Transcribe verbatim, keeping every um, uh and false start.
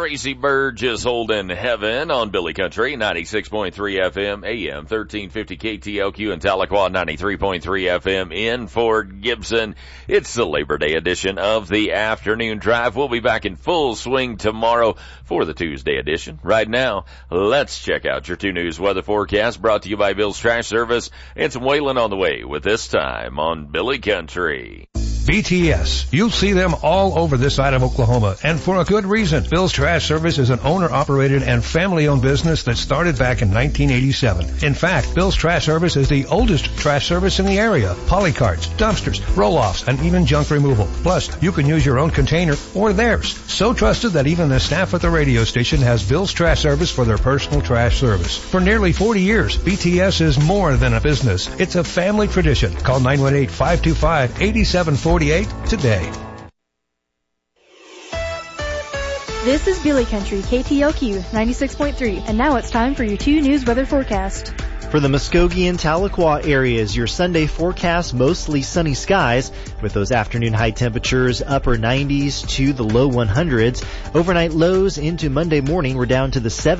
Tracy Burgess holding heaven on Billy Country, ninety-six point three F M, A M thirteen fifty K T L Q, and Tahlequah ninety-three point three F M in Fort Gibson. It's the Labor Day edition of the Afternoon Drive. We'll be back in full swing tomorrow for the Tuesday edition. Right now, let's check out your two news weather forecast brought to you by Bill's Trash Service and some whaling on the way with This Time on Billy Country. B T S. You'll see them all over this side of Oklahoma, and for a good reason. Bill's Trash Service is an owner-operated and family-owned business that started back in nineteen eighty-seven. In fact, Bill's Trash Service is the oldest trash service in the area. Polycarts, dumpsters, roll-offs, and even junk removal. Plus, you can use your own container or theirs. So trusted that even the staff at the radio station has Bill's Trash Service for their personal trash service. For nearly forty years, B T S is more than a business. It's a family tradition. Call nine one eight, five two five, eight seven four eight today. This is Billy Country, K T L Q ninety-six point three, and now it's time for your two news weather forecast. For the Muskogee and Tahlequah areas, your Sunday forecast, mostly sunny skies with those afternoon high temperatures upper nineties to the low hundreds. Overnight lows into Monday morning were down to the seventies.